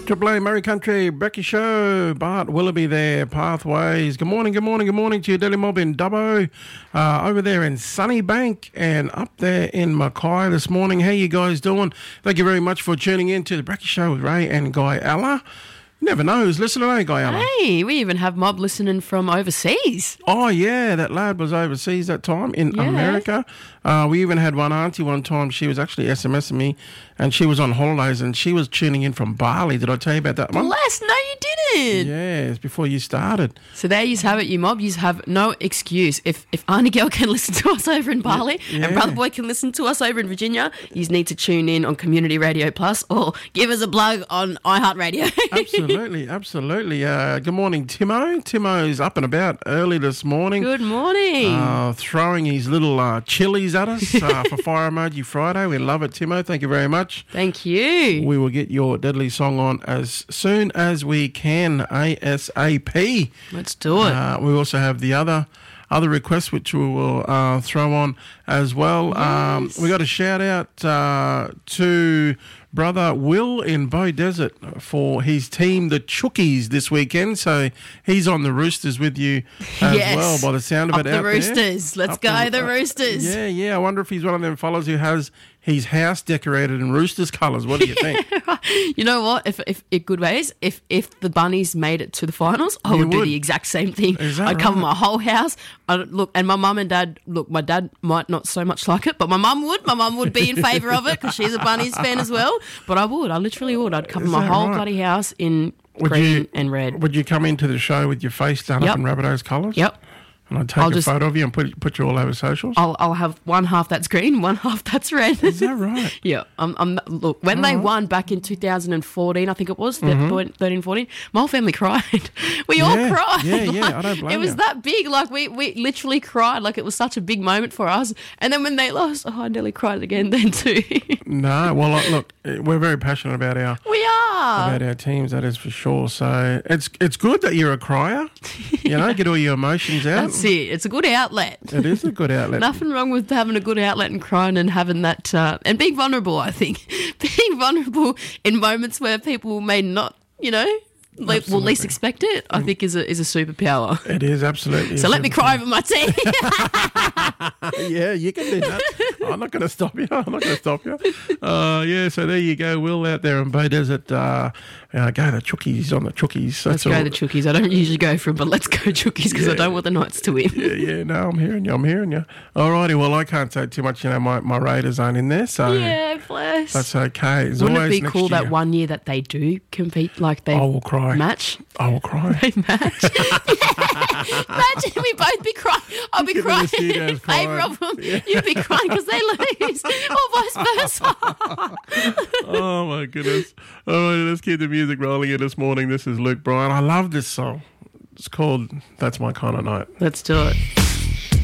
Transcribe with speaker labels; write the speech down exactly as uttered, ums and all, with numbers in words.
Speaker 1: Triple A Murray Country Brecky Show. Bart Willoughby there, Pathways. Good morning, good morning, good morning to your daily mob in Dubbo, uh, over there in Sunnybank and up there in Mackay this morning. How you guys doing? Thank you very much for tuning in to the Brecky Show with Ray and Guy Alla. You never know who's listening, eh, Guy Alla?
Speaker 2: Hey, we even have mob listening from overseas.
Speaker 1: Oh, yeah, that lad was overseas that time in
Speaker 2: Yeah.
Speaker 1: America. Uh, we even had one auntie one time. She was actually SMSing me, and she was on holidays, and she was tuning in from Bali. Did I tell you about that one?
Speaker 2: Bless, no you didn't.
Speaker 1: Yeah, it's before you started.
Speaker 2: So there you have it, you mob. You have no excuse. If if Auntie Girl can listen to us over in Bali
Speaker 1: Yeah.
Speaker 2: and Brother Boy can listen to us over in Virginia, you need to tune in on Community Radio Plus or give us a plug on iHeartRadio.
Speaker 1: Absolutely, absolutely. Uh, good morning, Timo. Timo's up and about early this morning.
Speaker 2: Good morning.
Speaker 1: Uh, throwing his little uh, chilies at us uh, for Fire Emoji Friday. We love it, Timo. Thank you very much.
Speaker 2: Thank you.
Speaker 1: We will get your deadly song on as soon as we can, ASAP.
Speaker 2: Let's do it.
Speaker 1: Uh, we also have the other other requests which we will uh, throw on as well.
Speaker 2: Yes.
Speaker 1: Um, we got a shout out uh, to brother Will in Bow Desert for his team, the Chookies, this weekend. So he's on the Roosters with you as
Speaker 2: Yes.
Speaker 1: well, by the sound of
Speaker 2: Up
Speaker 1: it
Speaker 2: the
Speaker 1: out there.
Speaker 2: Roosters. Let's
Speaker 1: Up
Speaker 2: go, the
Speaker 1: uh,
Speaker 2: Roosters.
Speaker 1: Yeah, yeah. I wonder if he's one of them fellas who has his house decorated in Roosters colours. What do you think?
Speaker 2: You know what? If, if, if good ways, if if the Bunnies made it to the finals, I
Speaker 1: You
Speaker 2: would, do
Speaker 1: would?
Speaker 2: the exact same thing.
Speaker 1: Is that
Speaker 2: I'd cover
Speaker 1: right?
Speaker 2: my whole house. I'd, look, and my mum and dad, look, my dad might not so much like it, but my mum would. My mum would be in favour of it because she's a Bunnies fan as well. But I would. I literally would. I'd cover
Speaker 1: Is
Speaker 2: my
Speaker 1: that
Speaker 2: whole
Speaker 1: right?
Speaker 2: bloody house in
Speaker 1: Would
Speaker 2: green
Speaker 1: you-
Speaker 2: and red.
Speaker 1: Would you come into the show with your face done
Speaker 2: Yep.
Speaker 1: up in Rabbitoh's colours?
Speaker 2: Yep.
Speaker 1: And I'd take
Speaker 2: I'll
Speaker 1: a
Speaker 2: just-
Speaker 1: photo of you and put put you all over socials?
Speaker 2: I'll, I'll have one half that's green, one half that's red.
Speaker 1: Is that right?
Speaker 2: Yeah, I'm, I'm, look, when they
Speaker 1: Alright.
Speaker 2: won back in two thousand fourteen, I think it was, thirteen, fourteen, my whole family cried. We all
Speaker 1: Yeah,
Speaker 2: cried.
Speaker 1: yeah, yeah,
Speaker 2: Like,
Speaker 1: I don't blame
Speaker 2: It was
Speaker 1: you.
Speaker 2: that big, like, we, we literally cried, like, it was such a big moment for us. And then when they lost, oh, I nearly cried again then too.
Speaker 1: No, well, like, look, we're very passionate about our
Speaker 2: We are.
Speaker 1: about our teams, that is for sure. So it's it's good that you're a crier. You know, get all your emotions out.
Speaker 2: That's it. It's a good outlet.
Speaker 1: It is a good outlet.
Speaker 2: Nothing wrong with having a good outlet and crying and having that, uh, and being vulnerable, I think. Being vulnerable in moments where people may not, you know, like, will least
Speaker 1: Absolutely.
Speaker 2: expect it, I think is a is a superpower.
Speaker 1: It is absolutely.
Speaker 2: So let me cry over my team.
Speaker 1: Yeah, you can do that. I'm not going to stop you. I'm not going to stop you. Uh, yeah, so there you go. Will out there in Bay Desert. Uh, uh, go the Chookies on the Chookies.
Speaker 2: Let's
Speaker 1: That's all.
Speaker 2: go the Chookies. I don't usually go for them, but let's go Chookies because I
Speaker 1: Yeah.
Speaker 2: don't want the Knights to win.
Speaker 1: Yeah, yeah, no, I'm hearing you. I'm hearing you. All righty, well, I can't say too much. You know, my, my Raiders aren't in there, so
Speaker 2: Yeah, bless.
Speaker 1: that's okay. It's
Speaker 2: Wouldn't it
Speaker 1: always
Speaker 2: be
Speaker 1: next
Speaker 2: cool
Speaker 1: year.
Speaker 2: that one year that they do compete, like they
Speaker 1: I will cry.
Speaker 2: match?
Speaker 1: I will cry.
Speaker 2: They match. Imagine we both be crying. I'll be
Speaker 1: Get in the
Speaker 2: crying in
Speaker 1: studios
Speaker 2: favour
Speaker 1: crying.
Speaker 2: of them. You'd be crying because they lose, or vice versa.
Speaker 1: Oh, my goodness. All right, let's keep the music rolling here this morning. This is Luke Bryan. I love this song. It's called That's My Kind of Night.
Speaker 2: Let's do it.